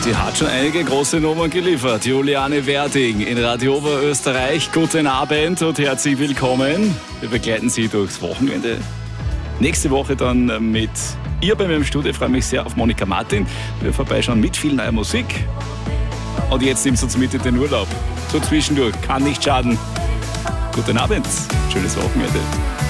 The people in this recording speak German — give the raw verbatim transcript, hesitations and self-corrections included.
Die hat schon einige große Nummern geliefert. Juliane Werding in Radio Oberösterreich. Guten Abend und herzlich willkommen. Wir begleiten Sie durchs Wochenende. Nächste Woche dann mit ihr bei mir im Studio. Ich freue mich sehr auf Monika Martin. Wir vorbeischauen mit viel neuer Musik. Und jetzt nimmt sie uns mit in den Urlaub. So zwischendurch, kann nicht schaden. Guten Abend, schönes Wochenende.